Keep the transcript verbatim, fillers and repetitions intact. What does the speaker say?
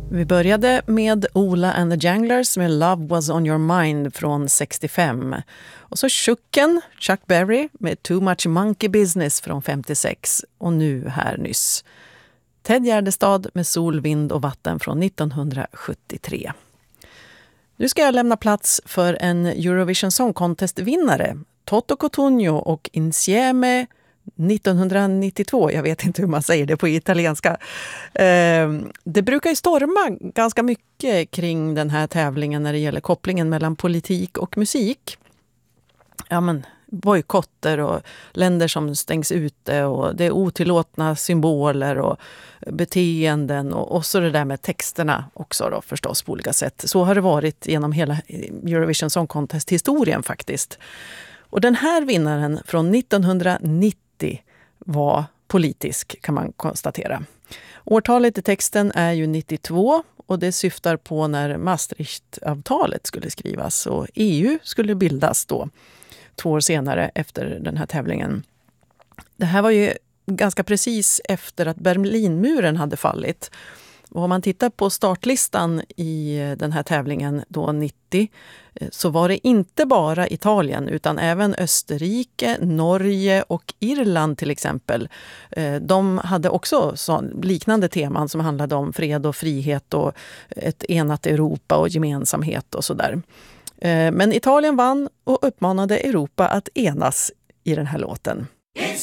Vi började med Ola and the Janglers med Love Was On Your Mind från sextiofem. Och så Chucken, Chuck Berry med Too Much Monkey Business från femtiosex. Och nu här nyss Ted Gärdestad med Sol, vind och vatten från nittonhundrasjuttiotre. Nu ska jag lämna plats för en Eurovision Song Contest-vinnare, Toto Cotugno och Insieme nittonhundranittiotvå. Jag vet inte hur man säger det på italienska. Eh, det brukar ju storma ganska mycket kring den här tävlingen när det gäller kopplingen mellan politik och musik. Ja, men bojkotter och länder som stängs ute och det är otillåtna symboler och beteenden och, och så det där med texterna också då förstås på olika sätt. Så har det varit genom hela Eurovision Song Contest-historien faktiskt. Och den här vinnaren från nittonhundranittio var politisk kan man konstatera. Årtalet i texten är ju nittiotvå och det syftar på när Maastricht-avtalet skulle skrivas och E U skulle bildas då två år senare efter den här tävlingen. Det här var ju ganska precis efter att Berlinmuren hade fallit. Och om man tittar på startlistan i den här tävlingen då nittio så var det inte bara Italien utan även Österrike, Norge och Irland till exempel. De hade också liknande teman som handlade om fred och frihet och ett enat Europa och gemensamhet och sådär. Men Italien vann och uppmanade Europa att enas i den här låten.